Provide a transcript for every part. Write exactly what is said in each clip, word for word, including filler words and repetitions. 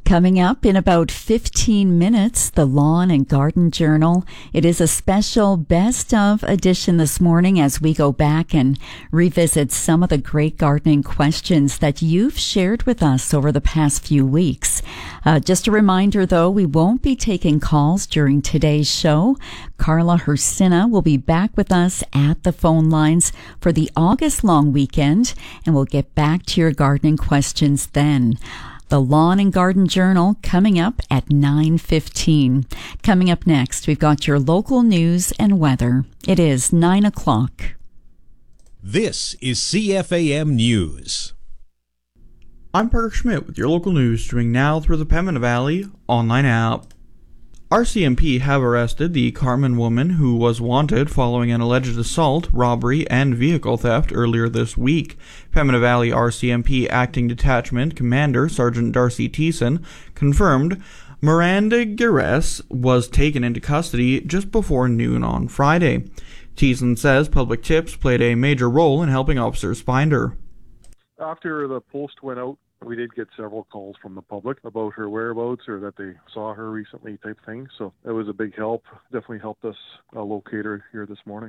Coming up in about fifteen minutes, the Lawn and Garden Journal. It is a special best of edition this morning as we go back and revisit some of the great gardening questions that you've shared with us over the past few weeks. Uh, just a reminder, though, we won't be taking calls during today's show. Carla Hursina will be back with us at the phone lines for the August long weekend, and we'll get back to your gardening questions then. The Lawn and Garden Journal coming up at nine fifteen. Coming up next, we've got your local news and weather. It is nine o'clock. This is C F A M News. I'm Parker Schmidt with your local news, streaming now through the Pembina Valley online app. R C M P have arrested the Carman woman who was wanted following an alleged assault, robbery, and vehicle theft earlier this week. Pembina Valley R C M P Acting Detachment Commander Sergeant Darcy Thiessen confirmed Miranda Gires was taken into custody just before noon on Friday. Thiessen says public tips played a major role in helping officers find her. After the post went out, we did get several calls from the public about her whereabouts or that they saw her recently type thing. So it was a big help. Definitely helped us uh, locate her here this morning.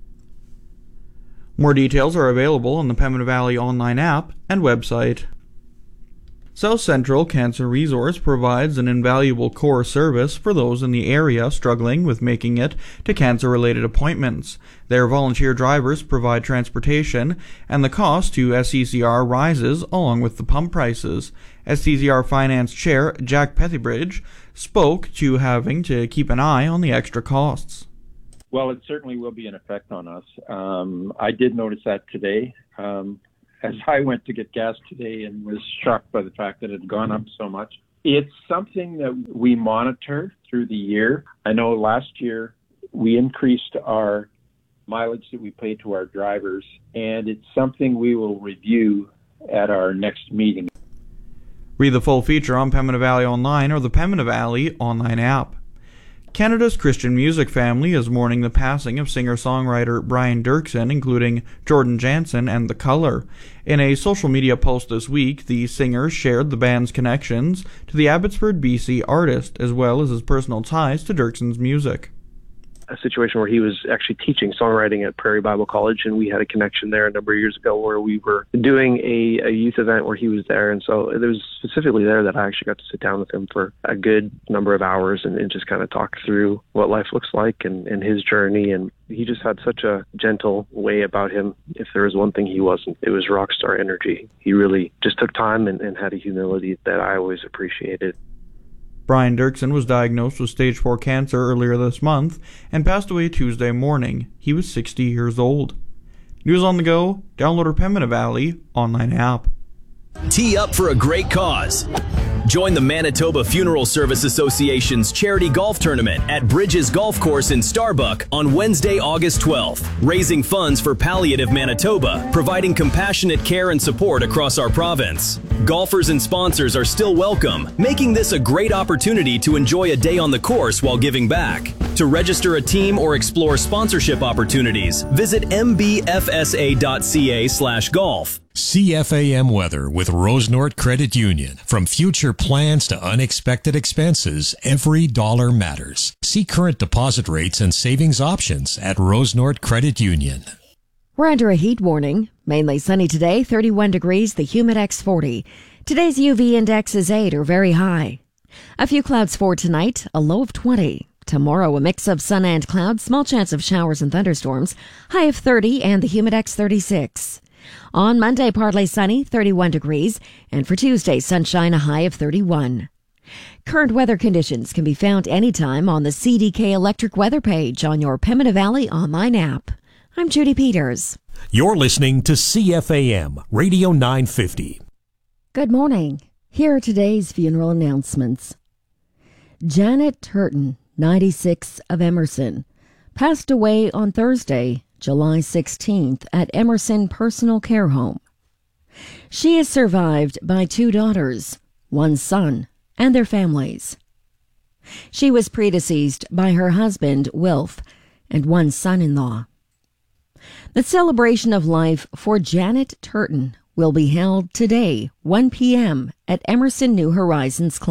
More details are available on the Pembina Valley online app and website. South Central Cancer Resource provides an invaluable core service for those in the area struggling with making it to cancer-related appointments. Their volunteer drivers provide transportation, and the cost to S C C R rises along with the pump prices. S C C R Finance Chair Jack Pethybridge spoke to having to keep an eye on the extra costs. Well, it certainly will be an effect on us. Um, I did notice that today. Um, As I went to get gas today and was shocked by the fact that it had gone up so much. It's something that we monitor through the year. I know last year we increased our mileage that we pay to our drivers, and it's something we will review at our next meeting. Read the full feature on Pembina Valley Online or the Pembina Valley online app. Canada's Christian music family is mourning the passing of singer-songwriter Brian Dirksen, including Jordan Jansen and The Colour. In a social media post this week, the singer shared the band's connections to the Abbotsford, B C artist, as well as his personal ties to Dirksen's music. A situation where he was actually teaching songwriting at Prairie Bible College, and we had a connection there a number of years ago where we were doing a, a youth event where he was there, and so it was specifically there that I actually got to sit down with him for a good number of hours and, and just kind of talk through what life looks like and, and his journey, and he just had such a gentle way about him. If there was one thing he wasn't, it was rock star energy. He really just took time and, and had a humility that I always appreciated. Brian Dirksen was diagnosed with stage four cancer earlier this month and passed away Tuesday morning. He was sixty years old. News on the go, download our Pembina Valley online app. Tee up for a great cause. Join the Manitoba Funeral Service Association's charity golf tournament at Bridges Golf Course in Starbuck on Wednesday, August twelfth, raising funds for Palliative Manitoba, providing compassionate care and support across our province. Golfers and sponsors are still welcome, making this a great opportunity to enjoy a day on the course while giving back. To register a team or explore sponsorship opportunities, visit m b f s a dot c a slash golf. C F A M weather with Rosenort Credit Union. From future plans to unexpected expenses, every dollar matters. See current deposit rates and savings options at Rosenort Credit Union. We're under a heat warning. Mainly sunny today, thirty-one degrees, the Humidex forty. Today's U V index is eight or very high. A few clouds for tonight, a low of twenty. Tomorrow, a mix of sun and clouds, small chance of showers and thunderstorms, high of thirty and the Humidex thirty-six. On Monday, partly sunny, thirty-one degrees, and for Tuesday, sunshine, a high of thirty-one. Current weather conditions can be found anytime on the C D K Electric Weather page on your Pembina Valley online app. I'm Judy Peters. You're listening to C F A M, Radio nine fifty. Good morning. Here are today's funeral announcements. Janet Turton, ninety-six, of Emerson, passed away on Thursday, July sixteenth, at Emerson Personal Care Home. She is survived by two daughters, one son, and their families. She was predeceased by her husband, Wilf, and one son-in-law. The celebration of life for Janet Turton will be held today, one p.m., at Emerson New Horizons Club.